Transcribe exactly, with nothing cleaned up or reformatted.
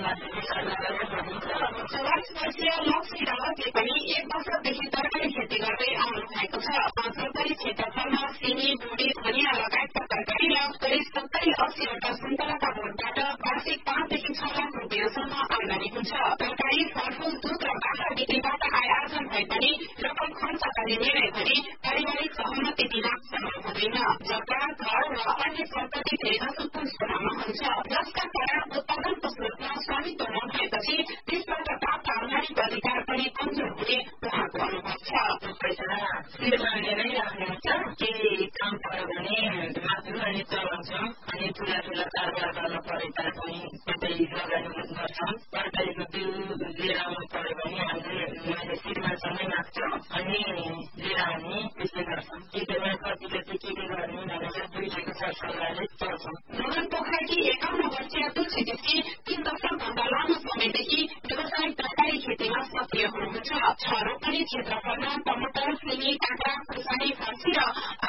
चौवालिस वर्षीय लक्ष्मी रावतले पनि एक वर्षदेखि तरकारी खेती गर्दै आउनु भएको छ। सरकारी क्षेत्रफलमा सिमी, बोडी, धनिया लगायतका तरकारी र करिब सत्तरी अस्सीवटा सुन्तलाका बोटबाट वार्षिक पाँचदेखि छ लाख रुपियाँसम्म आमदानी हुन्छ। तरकारी, फलफूल, दूध र बाख्रा बिक्रीबाट आय आर्जन भए पनि रकम खर्चका निर्णय गरी पारिवारिक सहमति बिना सम्भव हुँदैन। जग्गा, घर र अन्य सम्पत्ति धेरैजसो पुष्पनामा हुन्छ, जसका कारण उत्पादनको स्रोतमा स्वामित्व नभएपछि त्यसबाट प्राप्त आमदानीको अधिकार पनि कमजोर हुने उहाँको अनुभव छ। पैसा सिरबाले नै राख्नुहुन्छ, केही काम पर्यो भने मासु अनि चलाउँछ, अनि ठुला ठुला कारोबार गर्न परे तापनि कतै लगानी गर्छौँ। तरकारीको बिउ लिएर आउनु पर्यो भने हामीले मैले सिरमासँगै माग्छ अनि लिएर आउने त्यस्तै गर्छौँ। के के कति कति के के गर्ने भनेर दुईटैको सरसल्लाहले चल्छौँ। मदन पोखरेलकी एकाउन्न वर्षीय तुलसी देशी तीन दशकभन्दा लामो समयदेखि व्यावसायिक तरकारी खेतीमा सक्रिय हुनुहुन्छ। छ रोपनी क्षेत्रफलमा टमाटर, सिमी, काँक्रा, खुर्सानी, फर्सी र